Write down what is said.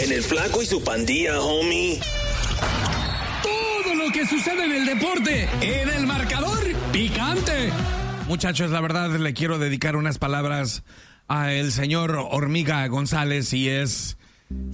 En el Flaco y su pandilla, homie. Todo lo que sucede en el deporte, en el marcador picante. Muchachos, la verdad le quiero dedicar unas palabras a el señor Hormiga González y es